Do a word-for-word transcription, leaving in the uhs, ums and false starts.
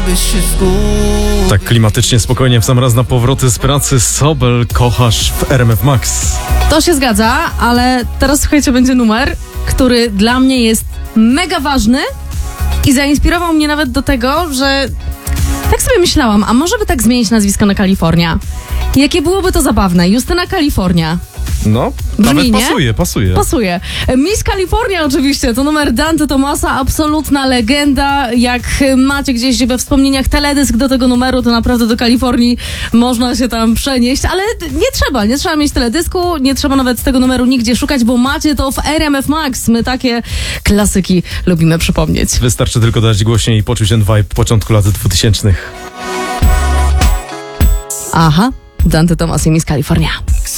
abyś się skupił. Tak klimatycznie, spokojnie, w sam raz na powroty z pracy. Sobel, kochasz w R M F Max. To się zgadza, ale teraz słuchajcie, będzie numer, który dla mnie jest mega ważny i zainspirował mnie nawet do tego, że tak sobie myślałam, a może by tak zmienić nazwisko na Kalifornia? Jakie byłoby to zabawne? Justyna Kalifornia. No, Brzmi, nawet nie? pasuje, pasuje. Pasuje. Miss Kalifornia oczywiście, to numer Dante Tomasa, absolutna legenda. Jak macie gdzieś we wspomnieniach teledysk do tego numeru, to naprawdę do Kalifornii można się tam przenieść, ale nie trzeba, nie trzeba mieć teledysku, nie trzeba nawet tego numeru nigdzie szukać, bo macie to w R M F Max. My takie klasyki lubimy przypomnieć. Wystarczy tylko dać głośniej i poczuć ten vibe początku lat dwutysięcznych. Aha, Dante Tomas i Miss Kalifornia.